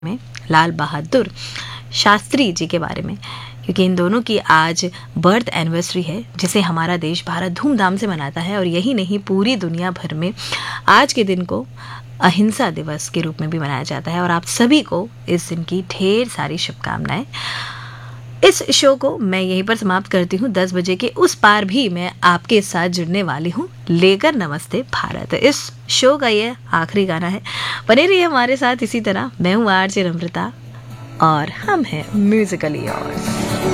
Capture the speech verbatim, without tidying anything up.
में, लाल बहादुर शास्त्री जी के बारे में, क्योंकि इन दोनों की आज बर्थ एनिवर्सरी है जिसे हमारा देश भारत धूमधाम से मनाता है। और यही नहीं, पूरी दुनिया भर में आज के दिन को अहिंसा दिवस के रूप में भी मनाया जाता है। और आप सभी को इस दिन की ढेर सारी शुभकामनाएं। इस शो को मैं यहीं पर समाप्त करती हूँ। दस बजे के उस पार भी मैं आपके साथ जुड़ने वाली हूँ लेकर नमस्ते भारत। इस शो का ये आखिरी गाना है। बने रहिए हमारे साथ इसी तरह। मैं हूँ आरजे नम्रता और हम हैं म्यूजिकली योर्स।